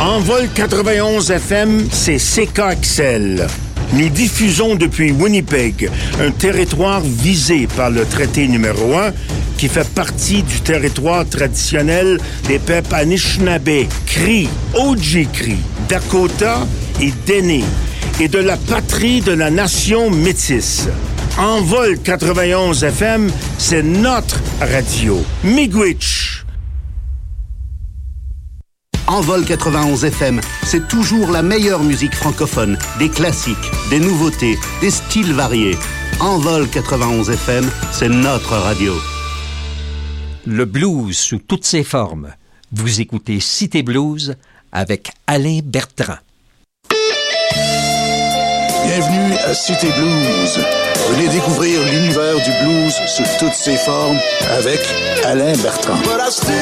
Envol 91 FM, c'est CKXL. Nous diffusons depuis Winnipeg, un territoire visé par le traité numéro 1 qui fait partie du territoire traditionnel des peuples Anishinaabe, Cri, Oji-Cri, Dakota et Dene, et de la patrie de la nation métisse. Envol 91 FM, c'est notre radio. Miigwech! Envol 91 FM, c'est toujours la meilleure musique francophone, des classiques, des nouveautés, des styles variés. Envol 91 FM, c'est notre radio. Le blues sous toutes ses formes. Vous écoutez Cité Blues avec Alain Bertrand. Bienvenue à Cité Blues. Venez découvrir l'univers du blues sous toutes ses formes avec Alain Bertrand.